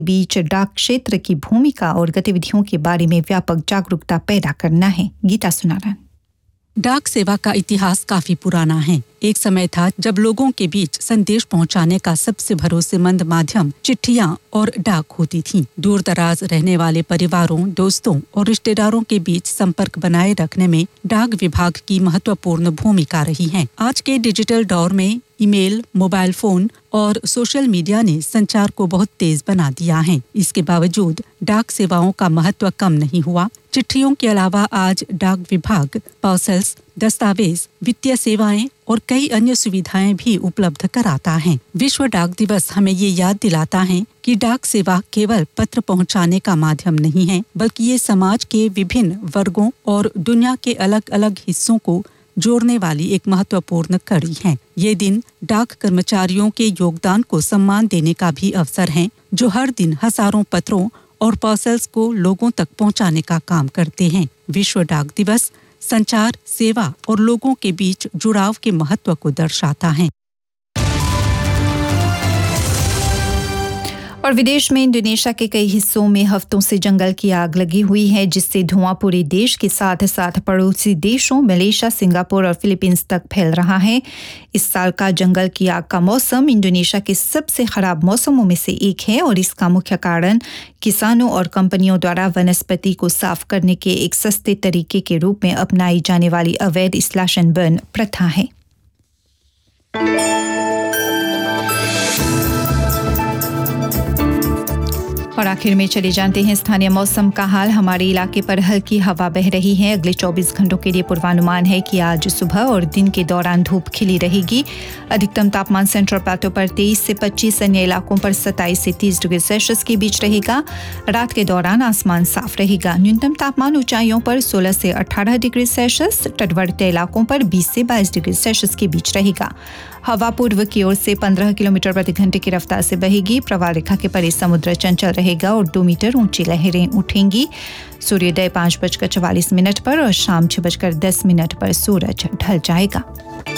बीच डाक क्षेत्र की भूमिका और गतिविधियों के बारे में व्यापक जागरूकता पैदा करना है। गीता सुनारान। डाक सेवा का इतिहास काफी पुराना है। एक समय था जब लोगों के बीच संदेश पहुंचाने का सबसे भरोसेमंद माध्यम चिट्ठियां और डाक होती थीं। दूर दराज रहने वाले परिवारों, दोस्तों और रिश्तेदारों के बीच संपर्क बनाए रखने में डाक विभाग की महत्वपूर्ण भूमिका रही है। आज के डिजिटल दौर में ईमेल, मोबाइल फोन और सोशल मीडिया ने संचार को बहुत तेज बना दिया है। इसके बावजूद डाक सेवाओं का महत्व कम नहीं हुआ। चिट्ठियों के अलावा आज डाक विभाग पार्सल्स, दस्तावेज, वित्तीय सेवाएं और कई अन्य सुविधाएं भी उपलब्ध कराता है। विश्व डाक दिवस हमें ये याद दिलाता है कि डाक सेवा केवल पत्र पहुंचाने का माध्यम नहीं है, बल्कि ये समाज के विभिन्न वर्गों और दुनिया के अलग अलग हिस्सों को जोड़ने वाली एक महत्वपूर्ण कड़ी है। ये दिन डाक कर्मचारियों के योगदान को सम्मान देने का भी अवसर है, जो हर दिन हजारों पत्रों और पार्सल्स को लोगों तक पहुंचाने का काम करते हैं। विश्व डाक दिवस संचार, सेवा और लोगों के बीच जुड़ाव के महत्व को दर्शाता है। और विदेश में इंडोनेशिया के कई हिस्सों में हफ्तों से जंगल की आग लगी हुई है, जिससे धुआं पूरे देश के साथ साथ पड़ोसी देशों मलेशिया, सिंगापुर और फिलीपींस तक फैल रहा है। इस साल का जंगल की आग का मौसम इंडोनेशिया के सबसे खराब मौसमों में से एक है और इसका मुख्य कारण किसानों और कंपनियों द्वारा वनस्पति को साफ करने के एक सस्ते तरीके के रूप में अपनाई जाने वाली अवैध स्लैश एंड बर्न प्रथा है। और आखिर में चले जानते हैं स्थानीय मौसम का हाल। हमारे इलाके पर हल्की हवा बह रही है। अगले 24 घंटों के लिए पूर्वानुमान है कि आज सुबह और दिन के दौरान धूप खिली रहेगी। अधिकतम तापमान सेंट्रल प्लेटो पर 23 से 25, अन्य इलाकों पर 27 से 30 डिग्री सेल्सियस के बीच रहेगा। रात के दौरान आसमान साफ रहेगा। न्यूनतम तापमान ऊंचाइयों पर 16 से 18 डिग्री सेल्सियस, तटवर्ती इलाकों पर 20 से 22 डिग्री सेल्सियस के बीच रहेगा। हवा पूर्व की ओर से 15 किलोमीटर प्रति घंटे की रफ्तार से बहेगी। प्रवाह रेखा के परे समुद्र चंचल रहेगा और 2 मीटर ऊंची लहरें उठेंगी। सूर्योदय 5:44 पर और शाम 6:10 पर सूरज ढल जाएगा।